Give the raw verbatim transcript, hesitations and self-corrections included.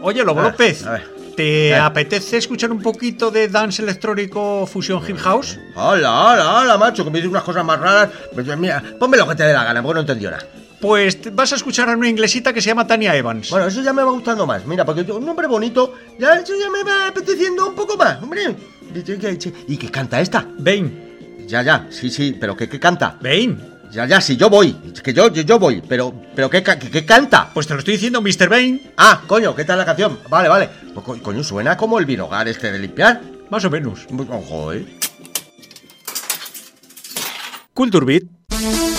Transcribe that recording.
Oye, Lobo A ver, López, a ver. ¿te Eh. apetece escuchar un poquito de dance electrónico Fusion Hip House? Hola, hola, hola, macho, que me dices unas cosas más raras. Pues, mira, ponme lo que te dé la gana, porque no entendió nada. Pues te- vas a escuchar a una inglesita que se llama Tania Evans. Bueno, eso ya me va gustando más. Mira, porque yo- un nombre bonito, ya, eso ya me va apeteciendo un poco más, hombre. ¿Y qué canta esta? Bane, Ya, ya, sí, sí, pero ¿qué, qué canta? Bane. Ya, ya, sí, yo voy, que yo, yo, yo voy, pero, pero ¿qué, ca- qué, qué canta? Pues te lo estoy diciendo, mister Bane. Ah, coño, ¿qué tal la canción? Vale, vale. Pues, co- coño, suena como el vinogar este de limpiar. Más o menos. Ojo, eh. Culture Beat.